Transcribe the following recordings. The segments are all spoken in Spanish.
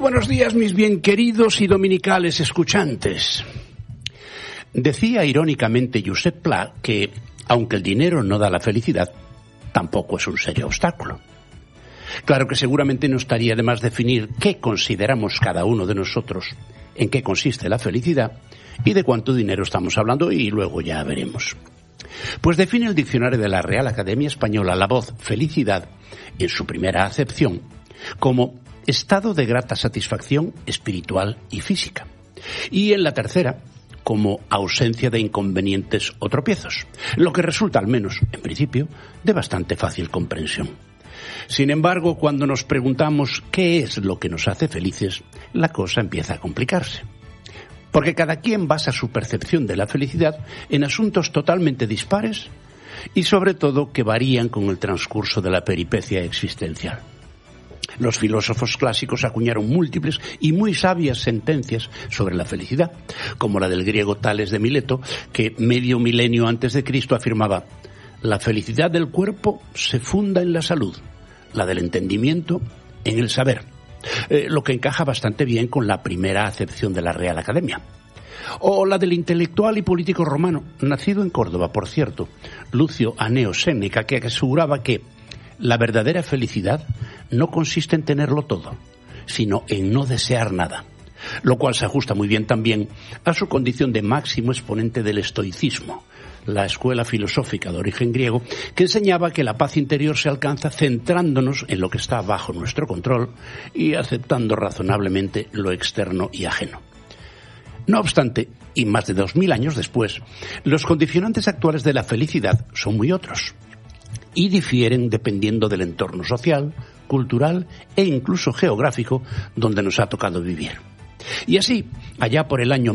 buenos días, mis bien queridos y dominicales escuchantes. Decía irónicamente Josep Pla que, aunque el dinero no da la felicidad, tampoco es un serio obstáculo. Claro que seguramente no estaría de más definir qué consideramos cada uno de nosotros, en qué consiste la felicidad y de cuánto dinero estamos hablando, y luego ya veremos. Pues define el diccionario de la Real Academia Española la voz felicidad, en su primera acepción, como estado de grata satisfacción espiritual y física, y en la tercera como ausencia de inconvenientes o tropiezos, lo que resulta, al menos en principio, de bastante fácil comprensión. Sin embargo, cuando nos preguntamos qué es lo que nos hace felices, la cosa empieza a complicarse. Porque cada quien basa su percepción de la felicidad en asuntos totalmente dispares y sobre todo que varían con el transcurso de la peripecia existencial. Los filósofos clásicos acuñaron múltiples y muy sabias sentencias sobre la felicidad, como la del griego Tales de Mileto, que medio milenio antes de Cristo afirmaba: la felicidad del cuerpo se funda en la salud, la del entendimiento en el saber, lo que encaja bastante bien con la primera acepción de la Real Academia. O la del intelectual y político romano, nacido en Córdoba, por cierto, Lucio Aneo Séneca, que aseguraba que la verdadera felicidad no consiste en tenerlo todo, sino en no desear nada, lo cual se ajusta muy bien también a su condición de máximo exponente del estoicismo, la escuela filosófica de origen griego, que enseñaba que la paz interior se alcanza centrándonos en lo que está bajo nuestro control y aceptando razonablemente lo externo y ajeno. No obstante, y más de 2000 años después, los condicionantes actuales de la felicidad son muy otros y difieren dependiendo del entorno social, cultural e incluso geográfico donde nos ha tocado vivir. Y así, allá por el año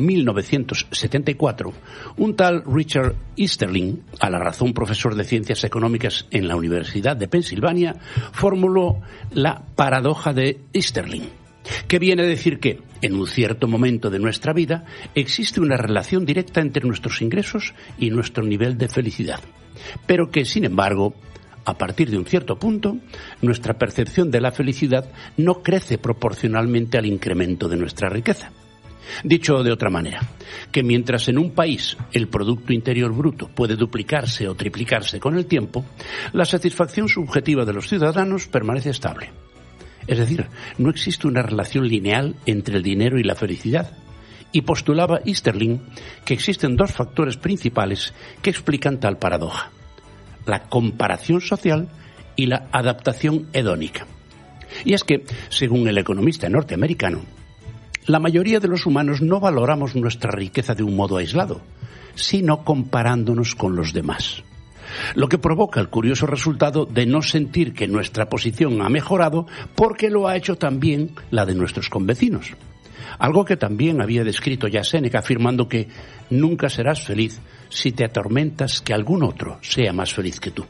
1974, un tal Richard Easterling, a la razón profesor de Ciencias Económicas en la Universidad de Pensilvania, formuló la paradoja de Easterling, que viene a decir que, en un cierto momento de nuestra vida, existe una relación directa entre nuestros ingresos y nuestro nivel de felicidad, pero que, sin embargo, a partir de un cierto punto, nuestra percepción de la felicidad no crece proporcionalmente al incremento de nuestra riqueza. Dicho de otra manera, que mientras en un país el Producto Interior Bruto puede duplicarse o triplicarse con el tiempo, la satisfacción subjetiva de los ciudadanos permanece estable. Es decir, no existe una relación lineal entre el dinero y la felicidad. Y postulaba Easterling que existen dos factores principales que explican tal paradoja: la comparación social y la adaptación hedónica. Y es que, según el economista norteamericano, la mayoría de los humanos no valoramos nuestra riqueza de un modo aislado, sino comparándonos con los demás, lo que provoca el curioso resultado de no sentir que nuestra posición ha mejorado porque lo ha hecho también la de nuestros convecinos. Algo que también había descrito ya Séneca, afirmando que nunca serás feliz si te atormentas que algún otro sea más feliz que tú.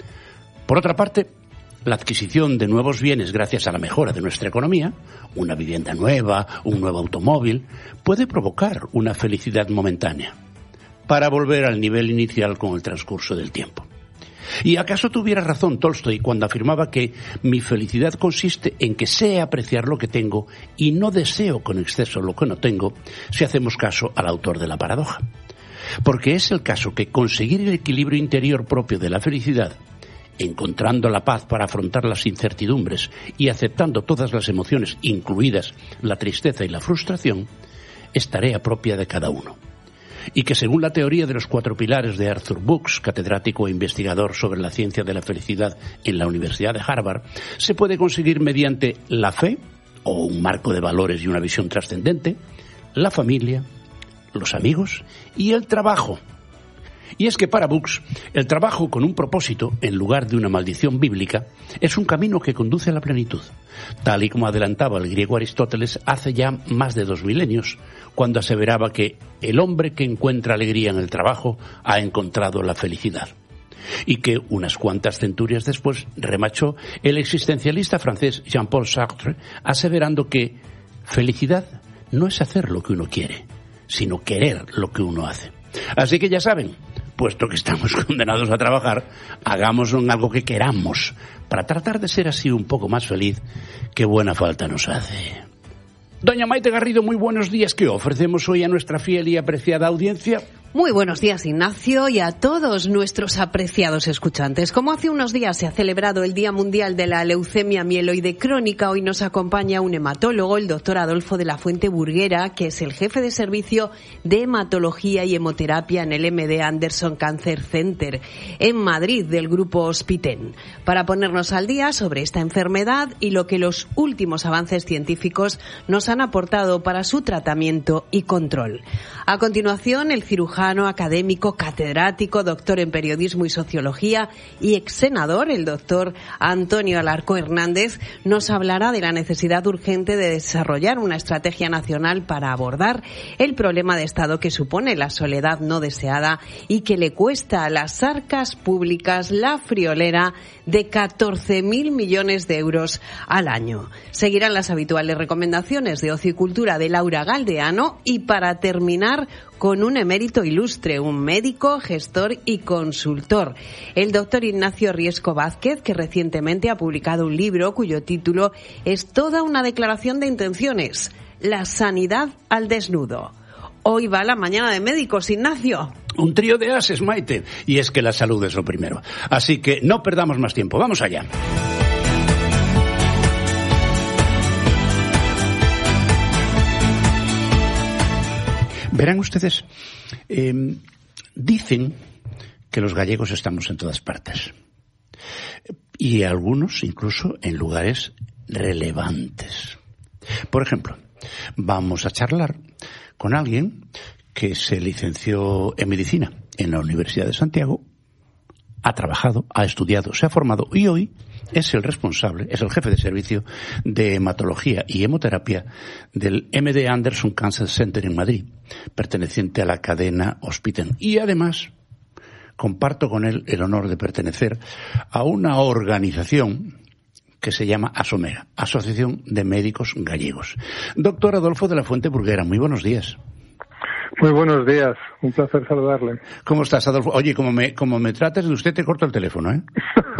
Por otra parte, la adquisición de nuevos bienes gracias a la mejora de nuestra economía, una vivienda nueva, un nuevo automóvil, puede provocar una felicidad momentánea, para volver al nivel inicial con el transcurso del tiempo. ¿Y acaso tuviera razón Tolstoy cuando afirmaba que mi felicidad consiste en que sé apreciar lo que tengo y no deseo con exceso lo que no tengo, si hacemos caso al autor de la paradoja? Porque es el caso que conseguir el equilibrio interior propio de la felicidad, encontrando la paz para afrontar las incertidumbres y aceptando todas las emociones, incluidas la tristeza y la frustración, es tarea propia de cada uno. Y que según la teoría de los 4 pilares de Arthur Brooks, catedrático e investigador sobre la ciencia de la felicidad en la Universidad de Harvard, se puede conseguir mediante la fe, o un marco de valores y una visión trascendente, la familia, los amigos y el trabajo. Y es que para Brooks, el trabajo con un propósito, en lugar de una maldición bíblica, es un camino que conduce a la plenitud, tal y como adelantaba el griego Aristóteles hace ya más de 2 milenios, cuando aseveraba que el hombre que encuentra alegría en el trabajo ha encontrado la felicidad. Y que unas cuantas centurias después remachó el existencialista francés Jean-Paul Sartre, aseverando que felicidad no es hacer lo que uno quiere, sino querer lo que uno hace. Así que ya saben, puesto que estamos condenados a trabajar, hagámoslo en algo que queramos, para tratar de ser así un poco más feliz, que buena falta nos hace. Doña Maite Garrido, muy buenos días. ¿Qué ofrecemos hoy a nuestra fiel y apreciada audiencia? Muy buenos días, Ignacio, y a todos nuestros apreciados escuchantes. Como hace unos días se ha celebrado el Día Mundial de la Leucemia Mieloide Crónica, hoy nos acompaña un hematólogo, el doctor Adolfo de la Fuente Burguera, que es el jefe de servicio de hematología y hemoterapia en el MD Anderson Cancer Center en Madrid, del grupo Hospiten, para ponernos al día sobre esta enfermedad y lo que los últimos avances científicos nos han aportado para su tratamiento y control. A continuación, el cirujano académico, catedrático, doctor en periodismo y sociología y ex senador, el doctor Antonio Alarcó Hernández, nos hablará de la necesidad urgente de desarrollar una estrategia nacional para abordar el problema de Estado que supone la soledad no deseada y que le cuesta a las arcas públicas la friolera de 14.000 millones de euros al año. Seguirán las habituales recomendaciones de ocio y cultura de Laura Galdeano y, para terminar, con un emérito ilustre, un médico, gestor y consultor, el doctor Ignacio Riesco Vázquez, que recientemente ha publicado un libro cuyo título es toda una declaración de intenciones: la sanidad al desnudo. Hoy va la mañana de médicos, Ignacio. Un trío de ases, Maite, y es que la salud es lo primero. Así que no perdamos más tiempo, vamos allá. Verán ustedes, dicen que los gallegos estamos en todas partes, y algunos incluso en lugares relevantes. Por ejemplo, vamos a charlar con alguien que se licenció en medicina en la Universidad de Santiago, ha trabajado, ha estudiado, se ha formado y hoy es el responsable, es el jefe de servicio de hematología y hemoterapia del MD Anderson Cancer Center en Madrid, perteneciente a la cadena Hospiten. Y además comparto con él el honor de pertenecer a una organización que se llama ASOMEGA, Asociación de Médicos Gallegos. Doctor Adolfo de la Fuente Burguera, muy buenos días. Muy buenos días, un placer saludarle. ¿Cómo estás, Adolfo? Oye, como me trates de usted, te corto el teléfono, ¿eh?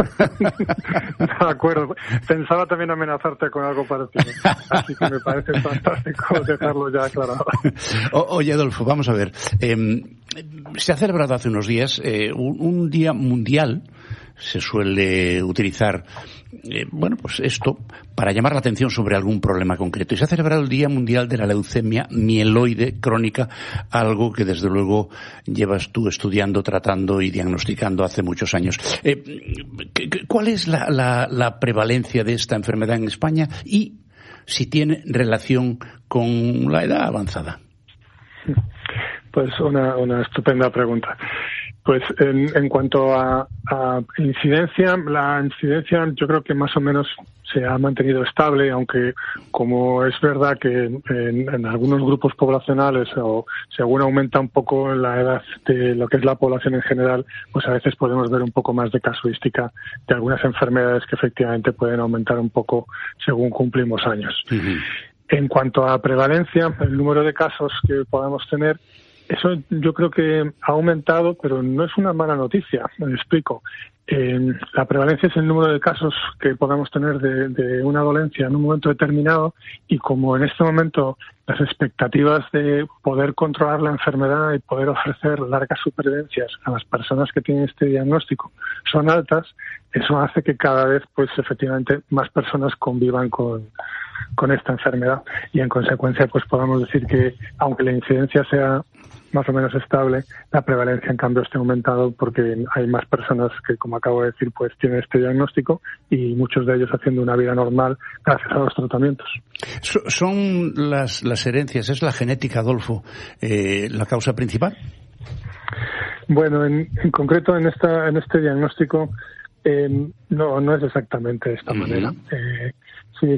De acuerdo, pensaba también amenazarte con algo parecido, así que me parece fantástico dejarlo ya aclarado. Oye, Adolfo, vamos a ver, se ha celebrado hace unos días un día mundial. Se suele utilizar, pues esto, para llamar la atención sobre algún problema concreto. Y se ha celebrado el Día Mundial de la Leucemia Mieloide Crónica, algo que desde luego llevas tú estudiando, tratando y diagnosticando hace muchos años. ¿Cuál es la prevalencia de esta enfermedad en España y si tiene relación con la edad avanzada? Pues una estupenda pregunta. Pues en cuanto a incidencia, la incidencia yo creo que más o menos se ha mantenido estable, aunque como es verdad que en algunos grupos poblacionales o según aumenta un poco la edad de lo que es la población en general, pues a veces podemos ver un poco más de casuística de algunas enfermedades que efectivamente pueden aumentar un poco según cumplimos años. Uh-huh. En cuanto a prevalencia, el número de casos que podamos tener, eso yo creo que ha aumentado, pero no es una mala noticia, me explico. La prevalencia es el número de casos que podamos tener de una dolencia en un momento determinado, y como en este momento las expectativas de poder controlar la enfermedad y poder ofrecer largas supervivencias a las personas que tienen este diagnóstico son altas, eso hace que cada vez, pues efectivamente, más personas convivan con esta enfermedad, y en consecuencia pues podamos decir que aunque la incidencia sea más o menos estable, la prevalencia en cambio está aumentado porque hay más personas que, como acabo de decir, pues tienen este diagnóstico y muchos de ellos haciendo una vida normal gracias a los tratamientos. ¿Son las herencias, es la genética, Adolfo, la causa principal? Bueno, en concreto en este diagnóstico no es exactamente de esta manera. Sí,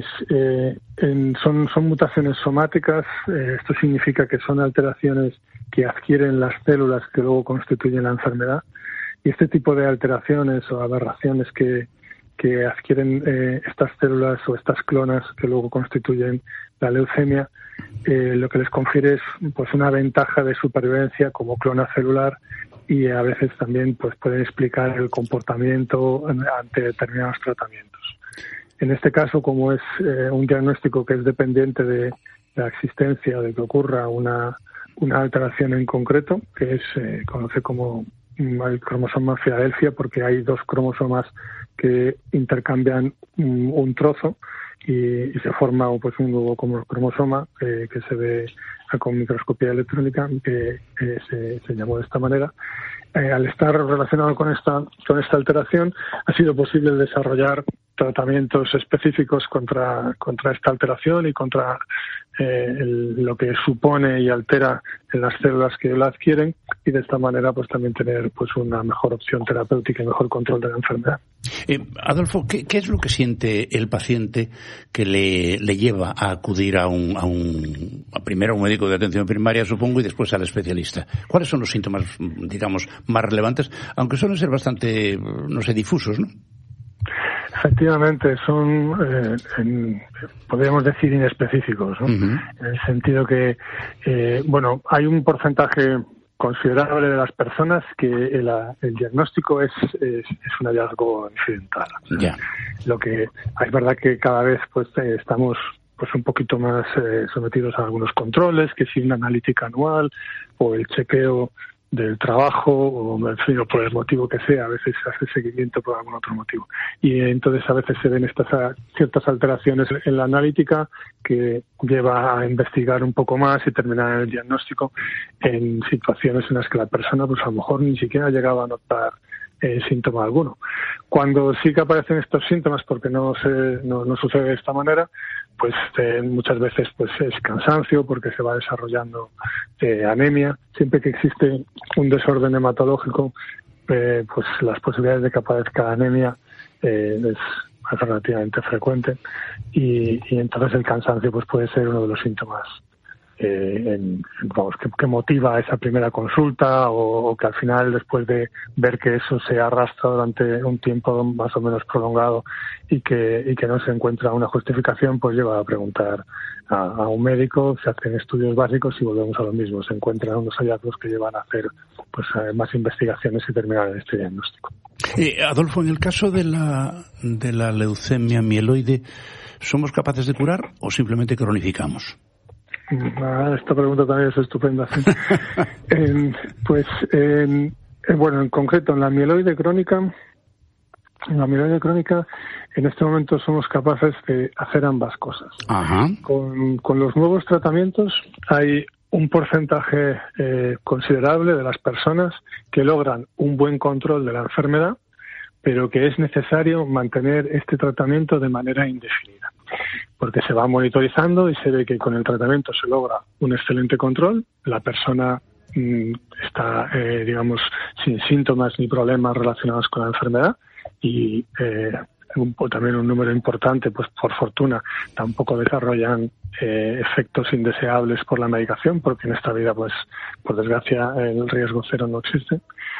son mutaciones somáticas. Esto significa que son alteraciones que adquieren las células que luego constituyen la enfermedad, y este tipo de alteraciones o aberraciones que adquieren estas células o estas clonas que luego constituyen la leucemia, lo que les confiere es pues una ventaja de supervivencia como clona celular, y a veces también pues pueden explicar el comportamiento ante determinados tratamientos. En este caso, como es un diagnóstico que es dependiente de la existencia de que ocurra una alteración en concreto, que se conoce como el cromosoma Filadelfia, porque hay 2 cromosomas que intercambian un trozo y se forma pues un nuevo cromosoma que se ve con microscopía electrónica, que se llamó de esta manera. Al estar relacionado con esta alteración, ha sido posible desarrollar tratamientos específicos contra esta alteración y contra lo que supone y altera en las células que la adquieren, y de esta manera pues también tener pues una mejor opción terapéutica y mejor control de la enfermedad. Adolfo, ¿qué es lo que siente el paciente que le lleva a acudir primero a un médico de atención primaria, supongo, y después al especialista? ¿Cuáles son los síntomas, digamos, más relevantes, aunque suelen ser bastante, difusos, ¿no? Efectivamente, son, podríamos decir, inespecíficos, ¿no? Uh-huh. En el sentido que, hay un porcentaje considerable de las personas que el diagnóstico es un hallazgo incidental. Yeah. Lo que es verdad que cada vez pues estamos pues un poquito más sometidos a algunos controles, que si una analítica anual o el chequeo del trabajo, o en fin, por el motivo que sea, a veces se hace seguimiento por algún otro motivo. Y entonces a veces se ven ciertas alteraciones en la analítica que lleva a investigar un poco más y terminar el diagnóstico en situaciones en las que la persona pues a lo mejor ni siquiera llegaba a notar síntoma alguno. Cuando sí que aparecen estos síntomas, porque no sucede de esta manera, pues muchas veces pues es cansancio, porque se va desarrollando anemia. Siempre que existe un desorden hematológico, pues las posibilidades de que aparezca anemia es relativamente frecuente, y entonces el cansancio pues puede ser uno de los síntomas que motiva esa primera consulta, o que al final, después de ver que eso se arrastra durante un tiempo más o menos prolongado y que no se encuentra una justificación, pues lleva a preguntar a un médico, se hacen estudios básicos y volvemos a lo mismo, se encuentran unos hallazgos que llevan a hacer pues más investigaciones y terminar en este diagnóstico. Adolfo, en el caso de la leucemia mieloide, ¿somos capaces de curar o simplemente cronificamos? Esta pregunta también es estupenda. ¿Sí? En concreto, en la mieloide crónica, en este momento somos capaces de hacer ambas cosas. Ajá. Con los nuevos tratamientos hay un porcentaje considerable de las personas que logran un buen control de la enfermedad, pero que es necesario mantener este tratamiento de manera indefinida, porque se va monitorizando y se ve que con el tratamiento se logra un excelente control, la persona está, sin síntomas ni problemas relacionados con la enfermedad, y también un número importante, pues por fortuna, tampoco desarrollan efectos indeseables por la medicación, porque en esta vida, pues por desgracia, el riesgo cero no existe.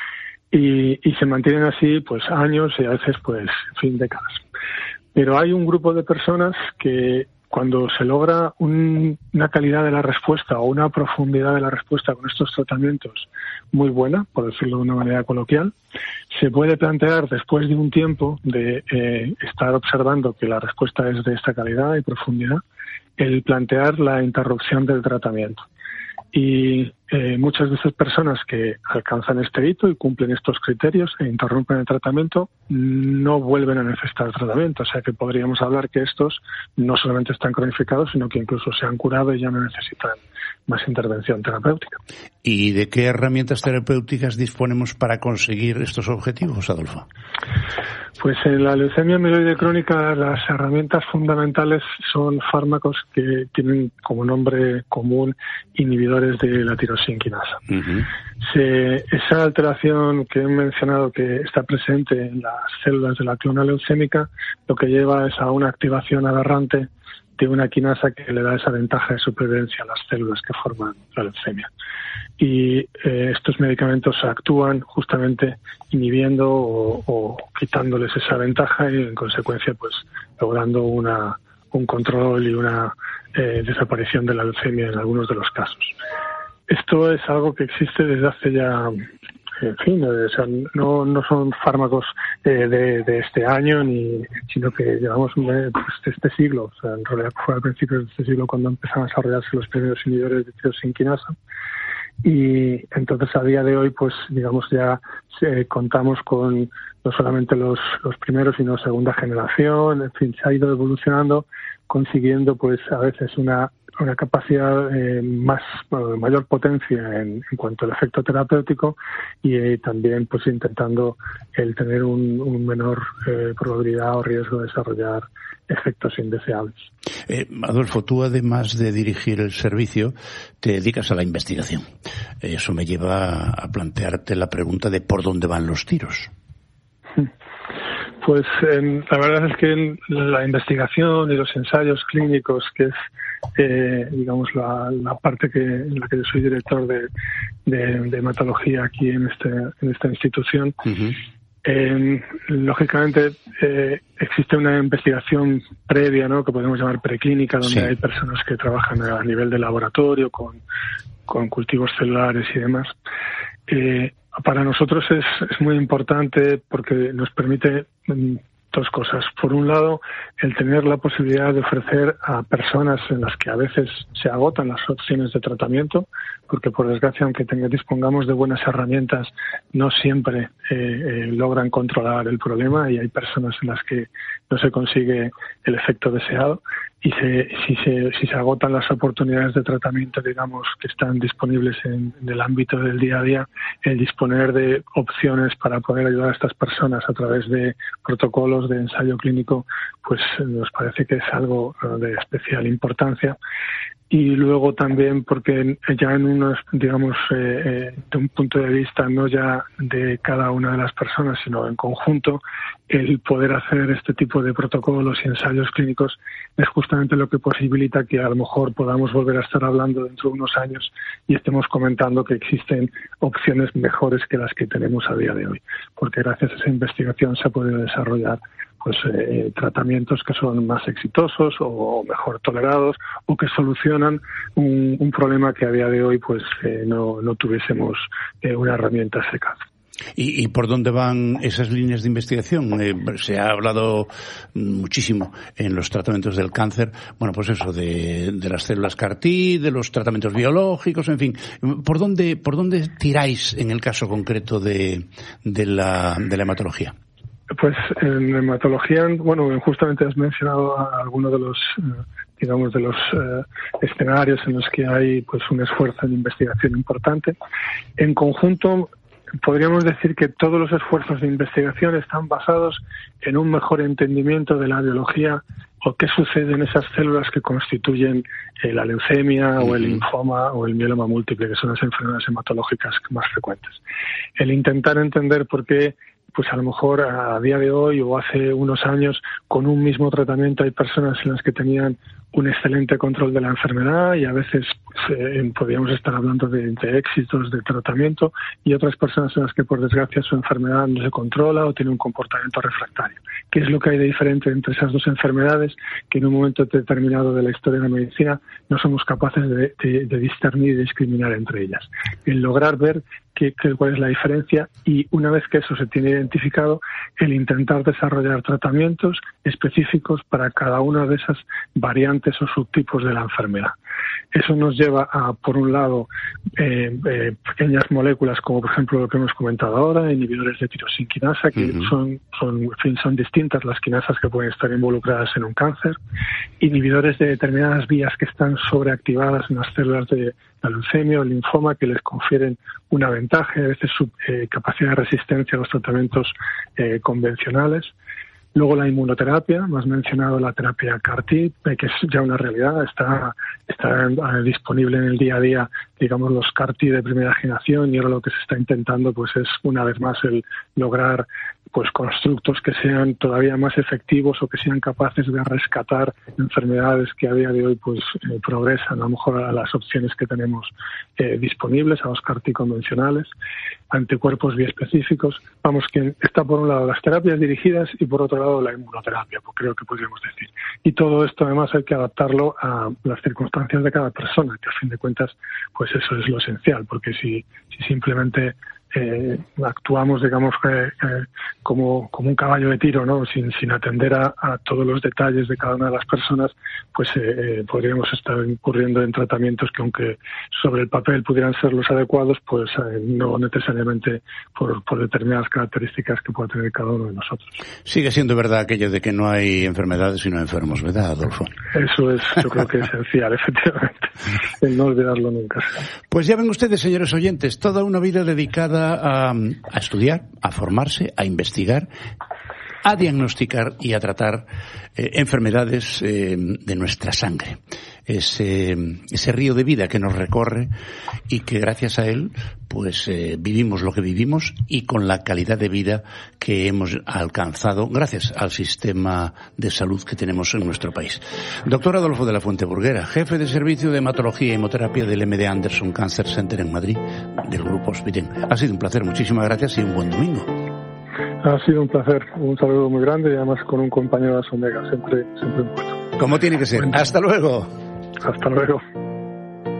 Y se mantienen así pues años y a veces pues décadas. Pero hay un grupo de personas que, cuando se logra una calidad de la respuesta o una profundidad de la respuesta con estos tratamientos muy buena, por decirlo de una manera coloquial, se puede plantear, después de un tiempo de estar observando que la respuesta es de esta calidad y profundidad, el plantear la interrupción del tratamiento. Y muchas de esas personas que alcanzan este hito y cumplen estos criterios e interrumpen el tratamiento no vuelven a necesitar el tratamiento. O sea que podríamos hablar que estos no solamente están cronificados, sino que incluso se han curado y ya no necesitan más intervención terapéutica. ¿Y de qué herramientas terapéuticas disponemos para conseguir estos objetivos, Adolfo? Pues en la leucemia mieloide crónica las herramientas fundamentales son fármacos que tienen como nombre común inhibidores de la tirosinquinasa. Uh-huh. Esa alteración que he mencionado, que está presente en las células de la clona leucémica, lo que lleva es a una activación aberrante de una quinasa que le da esa ventaja de supervivencia a las células que forman la leucemia. Y estos medicamentos actúan justamente inhibiendo o quitándoles esa ventaja, y en consecuencia pues logrando un control y una desaparición de la leucemia en algunos de los casos. Esto es algo que existe desde hace ya en fin, o sea, no son fármacos de este año, sino que llevamos pues, este siglo. O sea, en realidad fue al principio de este siglo cuando empezaron a desarrollarse los primeros inhibidores de tirosinquinasa. Y entonces a día de hoy, pues digamos ya contamos con no solamente los primeros, sino segunda generación. En fin, se ha ido evolucionando, consiguiendo pues a veces una capacidad mayor potencia en cuanto al efecto terapéutico y también pues intentando el tener un menor probabilidad o riesgo de desarrollar efectos indeseables. Adolfo, tú además de dirigir el servicio te dedicas a la investigación. Eso me lleva a plantearte la pregunta de por dónde van los tiros. Pues la verdad es que la investigación y los ensayos clínicos, que es digamos la parte en la que yo soy director de hematología aquí en esta institución, lógicamente existe una investigación previa, ¿no?, que podemos llamar preclínica, donde hay personas que trabajan a nivel de laboratorio con cultivos celulares y demás. Para nosotros es muy importante porque nos permite dos cosas. Por un lado, el tener la posibilidad de ofrecer a personas en las que a veces se agotan las opciones de tratamiento, porque por desgracia, aunque dispongamos de buenas herramientas, no siempre logran controlar el problema y hay personas en las que no se consigue el efecto deseado. Y si se agotan las oportunidades de tratamiento, digamos, que están disponibles en el ámbito del día a día, el disponer de opciones para poder ayudar a estas personas a través de protocolos de ensayo clínico, pues nos parece que es algo de especial importancia. Y luego también porque ya en unos, digamos, de un punto de vista no ya de cada una de las personas, sino en conjunto, el poder hacer este tipo de protocolos y ensayos clínicos es justamente lo que posibilita que a lo mejor podamos volver a estar hablando dentro de unos años y estemos comentando que existen opciones mejores que las que tenemos a día de hoy. Porque gracias a esa investigación se ha podido desarrollar pues tratamientos que son más exitosos o mejor tolerados o que solucionan un problema que a día de hoy pues no tuviésemos una herramienta eficaz. ¿Y por dónde van esas líneas de investigación? Se ha hablado muchísimo en los tratamientos del cáncer, bueno, pues eso, de las células CAR-T, de los tratamientos biológicos, en fin. ¿Por dónde tiráis en el caso concreto de la hematología? Pues en hematología, bueno, justamente has mencionado algunos de los, digamos, de los escenarios en los que hay pues un esfuerzo en investigación importante. En conjunto, podríamos decir que todos los esfuerzos de investigación están basados en un mejor entendimiento de la biología o qué sucede en esas células que constituyen la leucemia o el linfoma o el mieloma múltiple, que son las enfermedades hematológicas más frecuentes. El intentar entender por qué pues a lo mejor a día de hoy o hace unos años con un mismo tratamiento hay personas en las que tenían un excelente control de la enfermedad y a veces podríamos estar hablando de éxitos de tratamiento y otras personas en las que por desgracia su enfermedad no se controla o tiene un comportamiento refractario. ¿Qué es lo que hay de diferente entre esas dos enfermedades que en un momento determinado de la historia de la medicina no somos capaces de discernir y discriminar entre ellas? El lograr ver cuál es la diferencia y una vez que eso se tiene identificado, el intentar desarrollar tratamientos específicos para cada una de esas variantes o subtipos de la enfermedad. Eso nos lleva a, por un lado, pequeñas moléculas como por ejemplo lo que hemos comentado ahora, inhibidores de tirosinquinasa, que son distintas las quinasas que pueden estar involucradas en un cáncer, inhibidores de determinadas vías que están sobreactivadas en las células de la leucemia o el linfoma que les confieren una ventaja, a veces su capacidad de resistencia a los tratamientos convencionales. Luego la inmunoterapia, más mencionado la terapia CAR-T, que es ya una realidad, está disponible en el día a día, digamos, los CAR-T de primera generación y ahora lo que se está intentando pues es una vez más el lograr pues constructos que sean todavía más efectivos o que sean capaces de rescatar enfermedades que a día de hoy pues progresan a lo mejor a las opciones que tenemos disponibles, a los CAR-T convencionales, anticuerpos biespecíficos. Vamos, que está por un lado las terapias dirigidas y por otro lado la inmunoterapia, pues creo que podríamos decir. Y todo esto además hay que adaptarlo a las circunstancias de cada persona, que a fin de cuentas pues eso es lo esencial, porque si simplemente actuamos, digamos, como un caballo de tiro, ¿no? Sin atender a todos los detalles de cada una de las personas, pues podríamos estar incurriendo en tratamientos que, aunque sobre el papel pudieran ser los adecuados, pues no necesariamente por determinadas características que pueda tener cada uno de nosotros. Sigue siendo verdad aquello de que no hay enfermedades sino enfermos, ¿verdad, Adolfo? Eso es, yo creo que es esencial, efectivamente, el no olvidarlo nunca. Pues ya ven ustedes, señores oyentes, toda una vida dedicada a estudiar, a formarse, a investigar, a diagnosticar y a tratar enfermedades de nuestra sangre. Ese río de vida que nos recorre y que gracias a él pues vivimos lo que vivimos y con la calidad de vida que hemos alcanzado gracias al sistema de salud que tenemos en nuestro país. Doctor Adolfo de la Fuente Burguera, jefe de servicio de hematología y hemoterapia del MD Anderson Cancer Center en Madrid, del Grupo Hospiten. Ha sido un placer, muchísimas gracias y un buen domingo. Ha sido un placer, un saludo muy grande y además con un compañero de Asomega, siempre un gusto. Como tiene que ser. Hasta luego. Hasta luego.